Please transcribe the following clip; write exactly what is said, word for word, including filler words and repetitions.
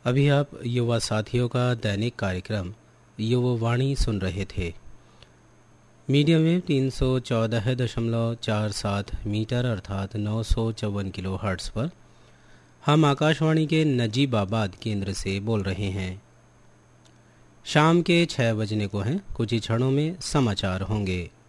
अभी आप युवा साथियों का दैनिक कार्यक्रम युववाणी सुन रहे थे। मीडियम वेव तीन सौ चौदह दशमलव चार सात मीटर अर्थात नौ सौ चौवन किलो हर्ट्स पर हम आकाशवाणी के नजीबाबाद केंद्र से बोल रहे हैं। शाम के छः बजने को हैं, कुछ ही क्षणों में समाचार होंगे।